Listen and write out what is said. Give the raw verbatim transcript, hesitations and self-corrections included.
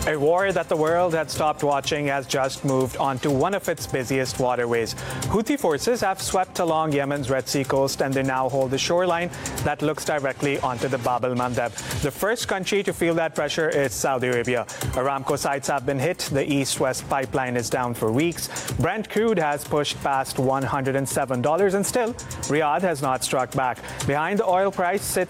A war that the world had stopped watching has just moved onto one of its busiest waterways. Houthi forces have swept along Yemen's Red Sea coast and they now hold the shoreline that looks directly onto the Bab el-Mandeb. The first country to feel that pressure is Saudi Arabia. Aramco sites have been hit. The east-west pipeline is down for weeks. Brent crude has pushed past one hundred seven dollars and still, Riyadh has not struck back. Behind the oil price sits